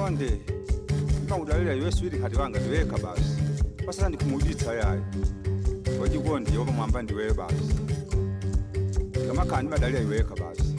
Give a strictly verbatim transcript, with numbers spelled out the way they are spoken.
Konde. Ngawudalela yeswiri kati wanga ndiweka basi. Pasala ndikumuditsa yayi. Waji konde yoba mwamba ndiwe basi. Kama kandi badalia iweka basi.